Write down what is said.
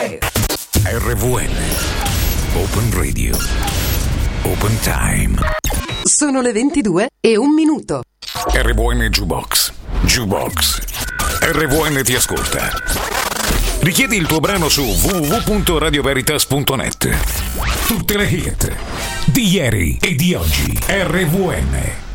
Vai! RVN Open Radio Open Time. Sono le 22:01. RVN Jukebox. RVN ti ascolta. Richiedi il tuo brano su www.radioveritas.net. Tutte le hit di ieri e di oggi. RVN.